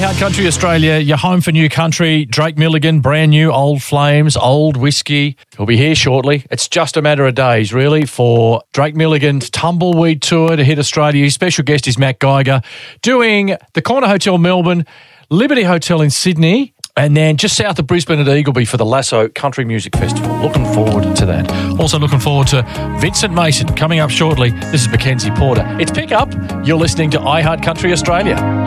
iHeart Country Australia, your home for new country. Drake Milligan, brand new, old flames, old whiskey. He'll be here shortly. It's just a matter of days, really, for Drake Milligan's Tumbleweed Tour to hit Australia. His special guest is Matt Geiger, doing the Corner Hotel Melbourne, Liberty Hotel in Sydney, and then just south of Brisbane at Eagleby for the Lasso Country Music Festival. Looking forward to that. Also looking forward to Vincent Mason coming up shortly. This is Mackenzie Porter. It's Pick Up. You're listening to iHeart Country Australia.